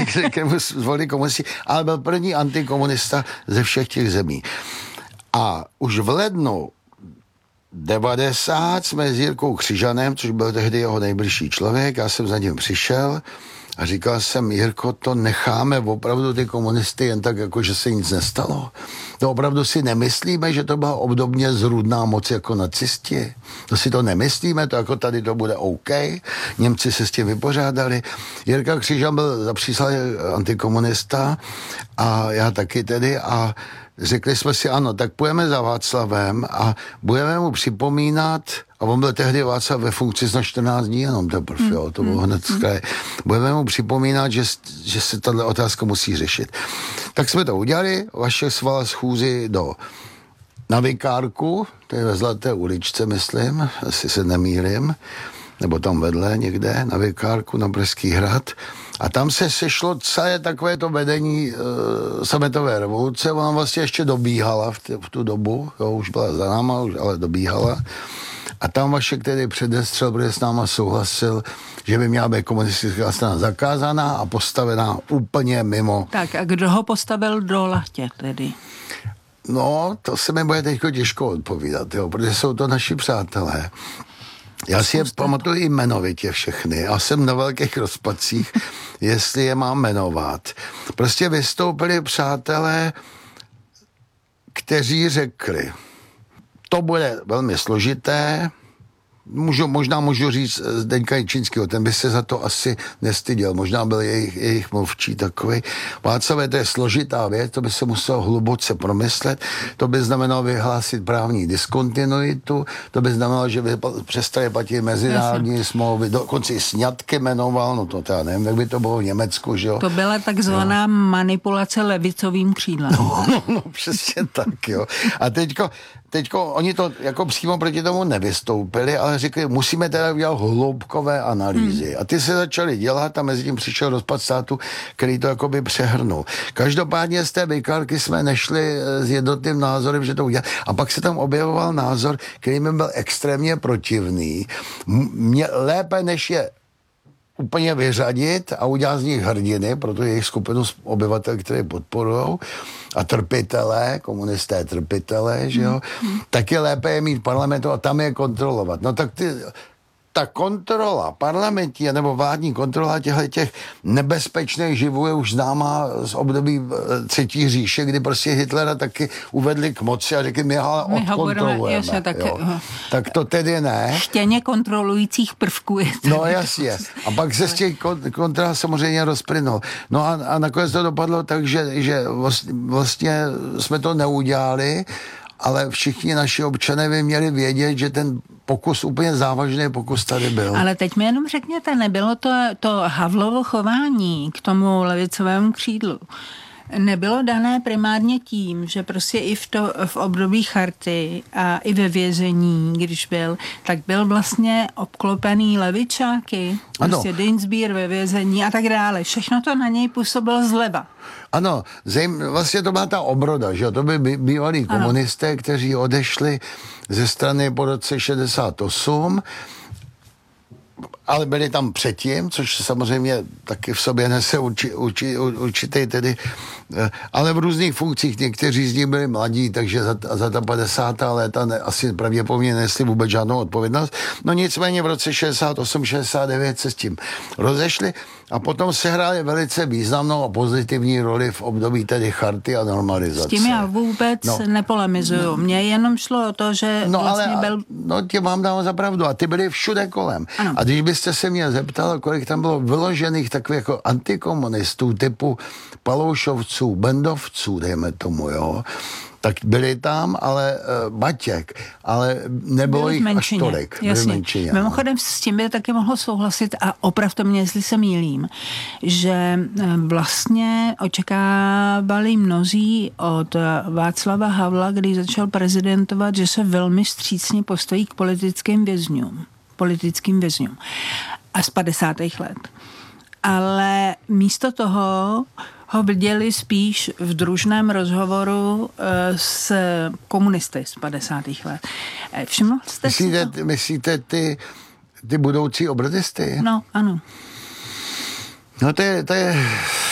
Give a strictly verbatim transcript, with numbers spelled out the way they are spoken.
kterému zvolili komunisti, ale byl první antikomunista ze všech těch zemí. A už v lednu devadesát jsme s Jirkou Křižanem, což byl tehdy jeho nejbližší člověk, já jsem za ním přišel a říkal jsem, Jirko, to necháme opravdu ty komunisty jen tak, jako že se nic nestalo. To opravdu si nemyslíme, že to byla obdobně zrůdná moc jako nacisti. To si to nemyslíme, to jako tady to bude OK. Němci se s tím vypořádali. Jirka Křižan byl zapříslý antikomunista a já taky tedy a řekli jsme si, ano, tak půjdeme za Václavem a budeme mu připomínat, a on byl tehdy Václav ve funkci na čtrnáct dní jenom teprve, mm. jo, to bylo hned z kraje. Budeme mu připomínat, že, že se tato otázka musí řešit. Tak jsme to udělali, Vašek svolal schůzi do na Vikárku, to je ve Zlaté uličce, myslím, asi se nemýlím, nebo tam vedle někde, na Vikárku, na Pražský hrad. A tam se sešlo celé takové to vedení e, sametové revoluce. Ona vlastně ještě dobíhala v, t- v tu dobu, jo, už byla za náma, už, ale dobíhala. A tam Vašek tedy předestřel, protože s náma souhlasil, že by měla být komunistická strana zakázaná a postavená úplně mimo. Tak a kdo ho postavil do lahtě tedy? No, to se mi bude teď těžko odpovídat, jo, protože jsou to naši přátelé. Já si je pamatuju i jmenovitě všechny. Já jsem na velkých rozpacích, jestli je mám jmenovat. Prostě vystoupili přátelé, kteří řekli, to bude velmi složité, Můžu, možná můžu říct Zdeňka Jičínského, ten by se za to asi nestyděl, možná byl jejich, jejich mluvčí takový. Václavé, to je složitá věc, to by se muselo hluboce promyslet, to by znamenalo vyhlásit právní diskontinuitu, to by znamenalo, že by přestali platit mezinárodní smlouvy, dokonce i sňatky jmenoval, no to já nevím, jak by to bylo v Německu, že jo. To byla takzvaná no. manipulace levicovým křídlem. No, no, no, přesně tak, jo. A teďko, teďko oni to jako přímo proti tomu nevystoupili, ale řekli, musíme teda udělat hloubkové analýzy. Hmm. A ty se začaly dělat a mezi tím přišel rozpad státu, který to jakoby přehrnul. Každopádně z té Vikárky jsme nešli s jednotným názorem, že to udělat. A pak se tam objevoval názor, který mi byl extrémně protivný. Mě, lépe než je úplně vyřadit a udělat z nich hrdiny, protože jejich skupinu obyvatel, které podporujou, a trpitelé, komunisté trpitelé, že jo, mm. tak je lépe je mít parlamentu a tam je kontrolovat. No tak ty, ta kontrola parlamentní nebo vládní kontrola těchto těch nebezpečných živů je už známá z období třetí říše, kdy prostě Hitlera taky uvedli k moci a řekli, my ho odkontrolujeme. Jasně, tak, tak to tedy ne. Chtěně kontrolujících prvků je to. No jasně. A pak se z těch kontrol samozřejmě rozplynul. No a, a nakonec to dopadlo tak, že, že vlastně jsme to neudělali, ale všichni naši občané by měli vědět, že ten pokus, úplně závažný pokus tady byl. Ale teď mi jenom řekněte, nebylo to, to Havlovo chování k tomu levicovému křídlu, nebylo dané primárně tím, že prostě i v, to, v období Charty a i ve vězení, když byl, tak byl vlastně obklopený levičáky, prostě Dinsbier ve vězení a tak dále. Všechno to na něj působilo zleva. Ano, zejm, vlastně to byla ta obroda, že to by bývalí komunisté, kteří odešli ze strany po roce šedesát osm, ale byli tam předtím, což samozřejmě taky v sobě nese urči, urči, určitý tedy, ale v různých funkcích, někteří z nich byli mladí, takže za, za ta padesátá léta ne, asi pravděpodobně nesli vůbec žádnou odpovědnost. No nicméně v roce šedesát osm šedesát devět se s tím rozešli a potom se hráli velice významnou a pozitivní roli v období tedy Charty a normalizace. S tím já vůbec no. nepolemizuju. Mně jenom šlo o to, že no, vlastně ale, byl... No tě mám dám za pravdu a ty byli všude kolem. Ano. A když byste se mě zeptal, kolik tam bylo vyložených takových jako antikomunistů typu Paloušovců, Bendovců, dejme tomu, jo, tak byli tam, ale uh, Batěk, ale nebylo jich až tolik. Jasně. Mimochodem s tím by taky mohlo souhlasit a opravdu mě, jestli se mýlím, že vlastně očekávali mnozí od Václava Havla, když začal prezidentovat, že se velmi vstřícně postojí k politickým vězňům. politickým vězňům. A z padesátých let. Ale místo toho ho viděli spíš v družném rozhovoru s komunisty z padesátých let. Všiml jste myslíte, si to? Myslíte ty, ty budoucí obrodisty? No, ano. No to je, to je